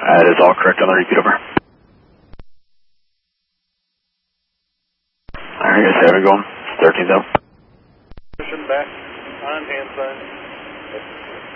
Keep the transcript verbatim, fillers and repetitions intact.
That is all correct on the repeat over. Alright guys, how we going? thirteenth out. Pushing back on hand sign.